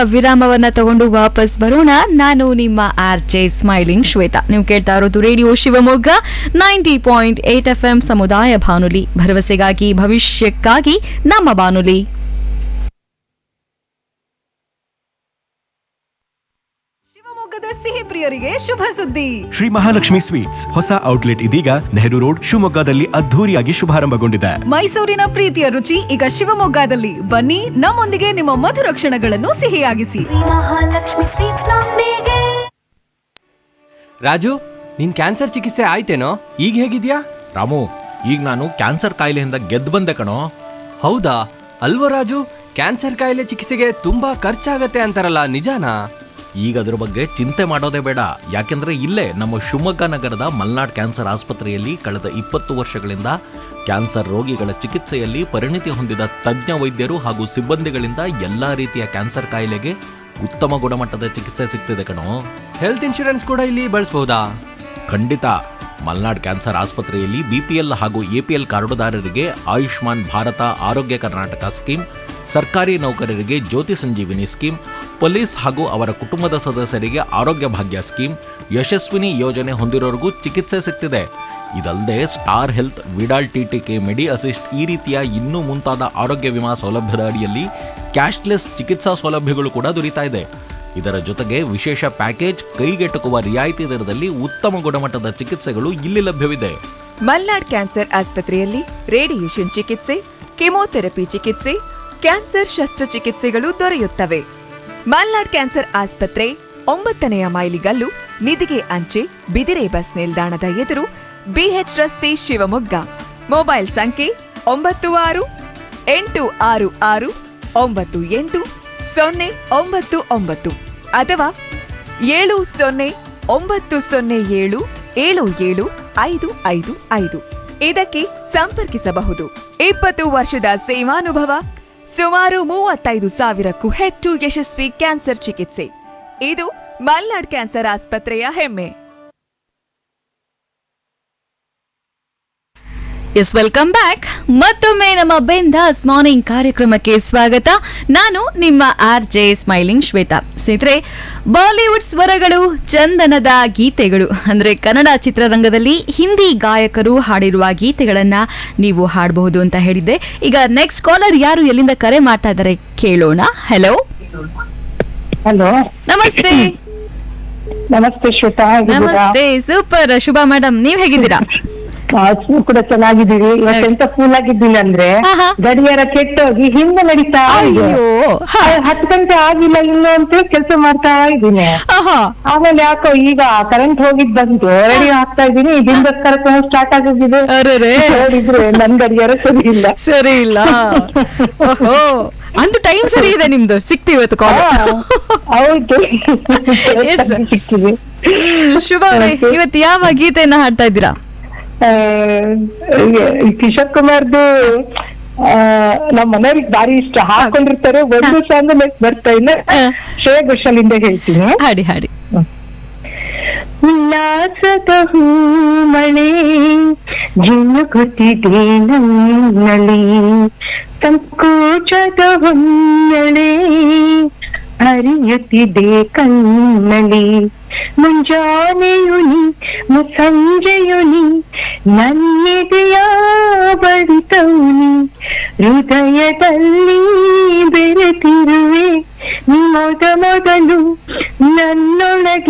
ವಿರಾಮವನ್ನ ತಗೊಂಡು ವಾಪಸ್ ಬರೋಣ. ನಾನು ನಿಮ್ಮ RJ ಸ್ಮೈಲಿಂಗ್ ಶ್ವೇತಾ. ನೀವು ಕೇಳ್ತಾ ಇರೋದು ರೇಡಿಯೋ ಶಿವಮೊಗ್ಗ 90.8 FM ಸಮುದಾಯ ಬಾನುಲಿ, ಭರವಸೆಗಾಗಿ ಭವಿಷ್ಯಕ್ಕಾಗಿ ನಮ್ಮ ಬಾನುಲಿ. ಶಿವಮೊಗ್ಗದ ಸಿಹಿ ಪ್ರಿಯರಿಗೆ ಶುಭ ಸುದ್ದಿ. ಶ್ರೀ ಮಹಾಲಕ್ಷ್ಮಿ ಸ್ವೀಟ್ಸ್ ಹೊಸ ಔಟ್ಲೆಟ್ ಇದೀಗ ನೆಹರು ರೋಡ್ ಶಿವಮೊಗ್ಗದಲ್ಲಿ ಅದ್ಧೂರಿಯಾಗಿ ಶುಭಾರಂಭಗೊಂಡಿದೆ. ಮೈಸೂರಿನ ಪ್ರೀತಿಯ ರುಚಿ ಈಗ ಶಿವಮೊಗ್ಗದಲ್ಲಿ. ಬನ್ನಿ, ನಮ್ಮೊಂದಿಗೆ ನಿಮ್ಮ ಮಧುರ ಕ್ಷಣಗಳನ್ನು ಸಿಹಿಯಾಗಿಸಿ. ಮಹಾಲಕ್ಷ್ಮಿ ಸ್ವೀಟ್ಸ್ ನೊಂದಿಗೆ. ರಾಜು, ನಿನ್ ಕ್ಯಾನ್ಸರ್ ಚಿಕಿತ್ಸೆ ಆಯ್ತೇನೋ? ಈಗ ಹೇಗಿದ್ಯಾ? ರಾಮು, ಈಗ ನಾನು ಕ್ಯಾನ್ಸರ್ ಕಾಯಿಲೆಯಿಂದ ಗೆದ್ದು ಬಂದೆ ಕಣೋ. ಹೌದಾ? ಅಲ್ವೋ ರಾಜು, ಕ್ಯಾನ್ಸರ್ ಕಾಯಿಲೆ ಚಿಕಿತ್ಸೆಗೆ ತುಂಬಾ ಖರ್ಚಾಗತ್ತೆ ಅಂತಾರಲ್ಲ, ನಿಜಾನಾ? ಈಗ ಅದ್ರ ಬಗ್ಗೆ ಚಿಂತೆ ಮಾಡೋದೇ ಬೇಡ. ಯಾಕೆಂದ್ರೆ ಇಲ್ಲೇ ನಮ್ಮ ಶಿವಮೊಗ್ಗ ನಗರದ ಮಲ್ನಾಡ್ ಕ್ಯಾನ್ಸರ್ ಆಸ್ಪತ್ರೆಯಲ್ಲಿ ಕಳೆದ 20 ವರ್ಷಗಳಿಂದ ಕ್ಯಾನ್ಸರ್ ರೋಗಿಗಳ ಚಿಕಿತ್ಸೆಯಲ್ಲಿ ಪರಿಣಿತಿ ಹೊಂದಿದ ತಜ್ಞ ವೈದ್ಯರು ಹಾಗೂ ಸಿಬ್ಬಂದಿಗಳಿಂದ ಎಲ್ಲಾ ರೀತಿಯ ಕ್ಯಾನ್ಸರ್ ಕಾಯಿಲೆಗೆ ಉತ್ತಮ ಗುಣಮಟ್ಟದ ಚಿಕಿತ್ಸೆ ಸಿಗ್ತಿದೆ ಕಣೋ. ಹೆಲ್ತ್ ಇನ್ಶೂರೆನ್ಸ್ ಕೂಡ ಇಲ್ಲಿ ಬಳಸಬಹುದಾ? ಖಂಡಿತ. ಮಲ್ನಾಡ್ ಕ್ಯಾನ್ಸರ್ ಆಸ್ಪತ್ರೆಯಲ್ಲಿ BPL ಹಾಗೂ APL ಕಾರ್ಡುದಾರರಿಗೆ ಆಯುಷ್ಮಾನ್ ಭಾರತ ಆರೋಗ್ಯ ಕರ್ನಾಟಕ ಸ್ಕೀಮ್, ಸರ್ಕಾರಿ ನೌಕರರಿಗೆ ಜ್ಯೋತಿ ಸಂಜೀವಿನಿ ಸ್ಕೀಮ್, ಪೊಲೀಸ್ ಹಾಗೂ ಅವರ ಕುಟುಂಬದ ಸದಸ್ಯರಿಗೆ ಆರೋಗ್ಯ ಭಾಗ್ಯ ಸ್ಕೀಮ್, ಯಶಸ್ವಿನಿ ಯೋಜನೆ ಹೊಂದಿರೋರಿಗೂ ಚಿಕಿತ್ಸೆ ಸಿಗ್ತಿದೆ. ಇದಲ್ಲದೆ ಸ್ಟಾರ್ ಹೆಲ್ತ್, ವಿಡಾಲ್ TTK, ಮೆಡಿ ಅಸಿಸ್ಟ್ ಈ ರೀತಿಯ ಇನ್ನೂ ಮುಂತಾದ ಆರೋಗ್ಯ ವಿಮಾ ಸೌಲಭ್ಯದ ಅಡಿಯಲ್ಲಿ ಕ್ಯಾಶ್ಲೆಸ್ ಚಿಕಿತ್ಸಾ ಸೌಲಭ್ಯಗಳು ಕೂಡ ದೊರೀತಾ ಇದೆ. ಇದರ ಜೊತೆಗೆ ವಿಶೇಷ ಪ್ಯಾಕೇಜ್, ಕೈಗೆಟುಕುವ ರಿಯಾಯಿತಿ ದರದಲ್ಲಿ ಉತ್ತಮ ಗುಣಮಟ್ಟದ ಚಿಕಿತ್ಸೆಗಳು ಇಲ್ಲಿ ಲಭ್ಯವಿದೆ. ಮಲ್ನಾಡ್ ಕ್ಯಾನ್ಸರ್ ಆಸ್ಪತ್ರೆಯಲ್ಲಿ ರೇಡಿಯೇಷನ್ ಚಿಕಿತ್ಸೆ, ಕೆಮೊಥೆರಪಿ ಚಿಕಿತ್ಸೆ, ಕ್ಯಾನ್ಸರ್ ಶಸ್ತ್ರಚಿಕಿತ್ಸೆಗಳು ದೊರೆಯುತ್ತವೆ. ಮಲ್ನಾಡ್ ಕ್ಯಾನ್ಸರ್ ಆಸ್ಪತ್ರೆ 9ನೇ ಮೈಲಿಗಲ್ಲು, ನಿಧಿಗೆ ಅಂಚೆ, ಬಿದಿರೆ ಬಸ್ ನಿಲ್ದಾಣದ ಎದುರು, BH ರಸ್ತೆ, ಶಿವಮೊಗ್ಗ. ಮೊಬೈಲ್ ಸಂಖ್ಯೆ 9666988099 ಅಥವಾ 7090077755. ಇದಕ್ಕೆ ಸಂಪರ್ಕಿಸಬಹುದು. 20 ವರ್ಷದ ಸೇವಾನುಭವ, ಸುಮಾರು 35,000ಕ್ಕೂ ಹೆಚ್ಚು ಯಶಸ್ವಿ ಕ್ಯಾನ್ಸರ್ ಚಿಕಿತ್ಸೆ. ಇದು ಮಲ್ನಾಡ್ ಕ್ಯಾನ್ಸರ್ ಆಸ್ಪತ್ರೆಯ ಹೆಮ್ಮೆ. S, welcome back. ಮತ್ತೊಮ್ಮೆ ನಮ್ಮ ಬಿಂದಾಸ್ ಮಾರ್ನಿಂಗ್ ಕಾರ್ಯಕ್ರಮಕ್ಕೆ ಸ್ವಾಗತ. ನಾನು ನಿಮ್ಮ RJ ಸ್ಮೈಲಿಂಗ್ ಶ್ವೇತಾ. ಸ್ನೇಹಿತರೆ, ಬಾಲಿವುಡ್ ಸ್ವರಗಳು, ಚಂದನದ ಗೀತೆಗಳು ಅಂದ್ರೆ ಕನ್ನಡ ಚಿತ್ರರಂಗದಲ್ಲಿ ಹಿಂದಿ ಗಾಯಕರು ಹಾಡಿರುವ ಗೀತೆಗಳನ್ನ ನೀವು ಹಾಡಬಹುದು ಅಂತ ಹೇಳಿದ್ದೆ. ಈಗ ನೆಕ್ಸ್ಟ್ ಕಾಲರ್ ಯಾರು, ಎಲ್ಲಿಂದ ಕರೆ ಮಾಡ್ತಾ ಇದ್ದಾರೆ ಕೇಳೋಣ. ಹಲೋ. ಹಲೋ, ನಮಸ್ತೆ. ನಮಸ್ತೆ ಶ್ವೇತಾ. ನಮಸ್ತೆ, ಸೂಪರ್. ಶುಭಾ ಮೇಡಮ್, ನೀವ್ ಹೇಗಿದ್ದೀರಾ? ಕೂಡ ಚೆನ್ನಾಗಿದ್ದೀವಿ. ಇವತ್ತೆಂತ ಫೂಲ್ ಆಗಿದ್ದೀನಿ ಅಂದ್ರೆ ಗಡಿಯಾರ ಕೆಟ್ಟೋಗಿ ಹಿಂದೆ ನಡೀತಾ ಇದೆ. 10 ಗಂಟೆ ಆಗಿಲ್ಲ ಇನ್ನು ಅಂತ ಕೆಲಸ ಮಾಡ್ತಾ ಇದ್ದೀನಿ. ಆಮೇಲೆ ಯಾಕೋ ಈಗ ಕರೆಂಟ್ ಹೋಗಿದ್ ಬಂತು, ರೆಡಿ ಆಗ್ತಾ ಇದ್ದೀನಿ. ಇದರಿಂದ ಕಾರ್ಯಕ್ರಮ ಸ್ಟಾರ್ಟ್ ಆಗಿದೆ. ನೋಡಿದ್ರೆ ನನ್ ಗಡಿಯಾರ ಸರಿ ಇಲ್ಲ. ಅಂತ ಟೈಮ್ ಸರಿ ಇದೆ ನಿಮ್ದು. ಸಿಕ್ತಿ ಇವತ್ತು ಕಾಲ್. ಹೌದು, ಸಿಕ್ಕಿದೆ. ಶುಭ ಅವರೇ, ಇವತ್ತು ಯಾವ ಗೀತೆಯನ್ನ ಹಾಡ್ತಾ ಇದ್ದೀರಾ? ಕಿಶೋರ್ ಕುಮಾರ್ದು ನಮ್ಮ ಮನೆಯವ್ರಿಗೆ ಭಾರಿ ಇಷ್ಟ, ಹಾಕೊಂಡಿರ್ತಾರೆ. ಒಂದು ಸಾಂಗ್ ಬರ್ತಾ ಇಲ್ಲ, ಶ್ರೇಯಾ ಘೋಷಾಲಿಂದ ಹೇಳ್ತೀನಿ. ಹಾಡಿ ಹಾಡಿ. ಉಲ್ಲಾಸದ ಹೂಮಳೆ ಜಿನುಗುತ್ತಿದೆ ನನ್ನಲ್ಲಿ, ಸಂಕೋಚದ ಹೊನ್ನಳೆ ಹರಿಯುತ್ತಿದೆ ಕಣ್ಣಲ್ಲಿ. ಮುಂಜಾನೆಯುನಿ ಮುಸಂಜೆಯುನಿ ನನ್ನೆದೆಯ ಬಡಿತೌನಿ, ಹೃದಯದಲ್ಲಿ ಬೆರೆತಿರುವೆ ಮೊದಲು ನನ್ನ